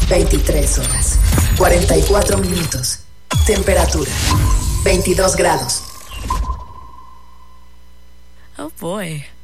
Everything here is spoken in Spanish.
23 horas, 44 minutos. Temperatura, 22 grados. Oh boy.